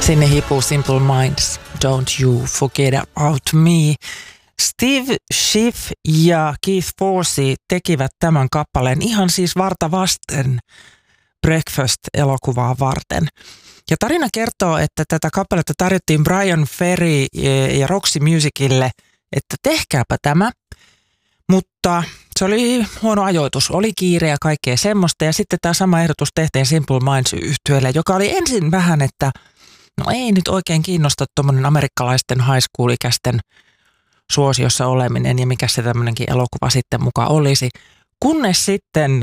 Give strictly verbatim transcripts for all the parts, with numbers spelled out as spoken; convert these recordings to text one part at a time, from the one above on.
Sinne hipuu Simple Minds, Don't You Forget About Me. Steve Schiff ja Keith Forsey tekivät tämän kappaleen ihan siis varta vasten Breakfast-elokuvaa varten. Ja tarina kertoo, että tätä kappaletta tarjottiin Brian Ferry ja Roxy Musicille, että tehkääpä tämä. Mutta se oli huono ajoitus, oli kiire ja kaikkea semmoista. Ja sitten tämä sama ehdotus tehtiin Simple Minds-yhtyeelle, joka oli ensin vähän, että no ei nyt oikein kiinnosta tuommoinen amerikkalaisten high school-ikäisten suosiossa oleminen ja mikä se tämmöinenkin elokuva sitten mukaan olisi. Kunnes sitten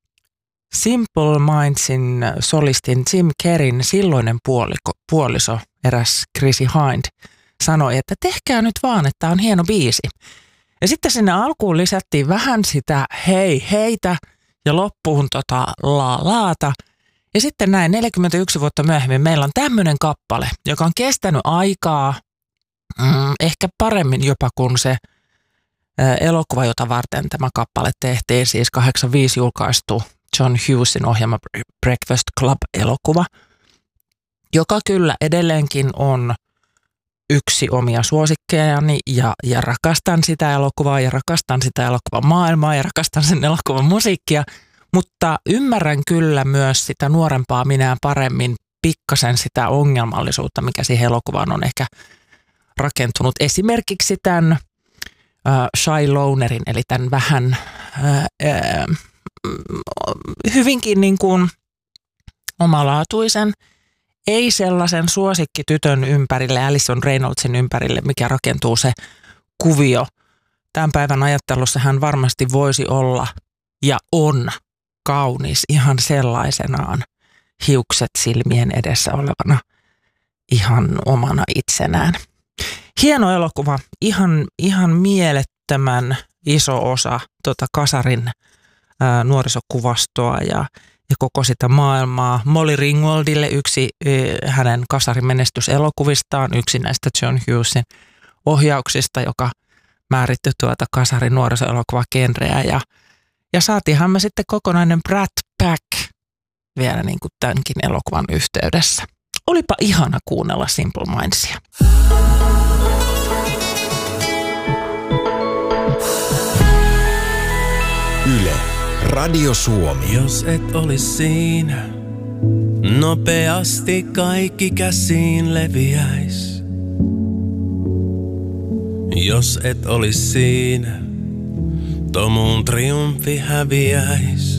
Simple Mindsin solistin Jim Kerryn silloinen puoliko, puoliso, eräs Chrissy Hind, sanoi, että tehkää nyt vaan, että tämä on hieno biisi. Ja sitten sinne alkuun lisättiin vähän sitä hei heitä ja loppuun tota la laata. Ja sitten näin neljäkymmentäyksi vuotta myöhemmin meillä on tämmöinen kappale, joka on kestänyt aikaa mm, ehkä paremmin jopa kuin se ä, elokuva, jota varten tämä kappale tehtiin, siis kahdeksankymmentäviisi julkaistu John Hughesin ohjelma Breakfast Club-elokuva, joka kyllä edelleenkin on yksi omia suosikkejani ja, ja rakastan sitä elokuvaa ja rakastan sitä elokuvan maailmaa ja rakastan sen elokuvan musiikkia, mutta ymmärrän kyllä myös sitä nuorempaa minä paremmin pikkasen sitä ongelmallisuutta, mikä siihen elokuvaan on ehkä rakentunut. Esimerkiksi tämän äh, Shy Lonerin, eli tämän vähän äh, äh, hyvinkin niin kuin omalaatuisen, ei sellaisen suosikkitytön ympärille, Alison Reynoldsin ympärille, mikä rakentuu se kuvio. Tämän päivän ajattelussa hän varmasti voisi olla ja on kaunis ihan sellaisenaan, hiukset silmien edessä olevana, ihan omana itsenään. Hieno elokuva, ihan, ihan mielettömän iso osa tota kasarin ää, nuorisokuvastoa ja ja koko sitä maailmaa. Molly Ringwaldille yksi äh, hänen kasarin menestyselokuvistaan, yksi näistä John Hughesin ohjauksista, joka määritti tuota kasarin nuorisoelokuva-genreä. Ja, ja saatiinhan me sitten kokonainen Brat Pack vielä niin kuin tämänkin elokuvan yhteydessä. Olipa ihana kuunnella Simple Mindsia. Yle. Radio Suomi. Jos et olis siinä, nopeasti kaikki käsiin leviäis. Jos et olis siinä, tomuun triumfi häviäis.